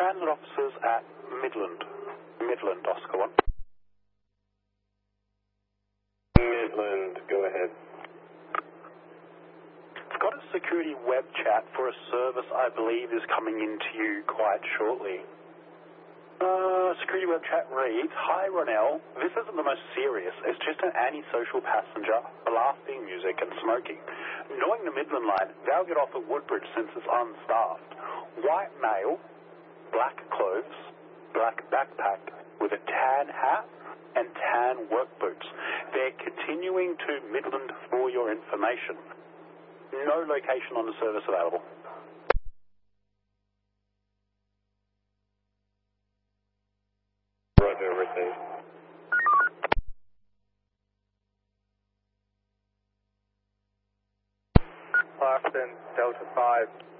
transit officers at Midland, Oscar 1. Midland, go ahead. I've got a security web chat for a service I believe is coming into you quite shortly. Security web chat reads, "Hi Ronell, this isn't the most serious. It's just an antisocial passenger, blasting music and smoking. Knowing the Midland line, they'll get off at Woodbridge since it's unstaffed. White male, black clothes, black backpack with a tan hat and tan work boots. They're continuing to Midland for your information. No location on the service available." Roger, everything. Clarkson, Delta 5.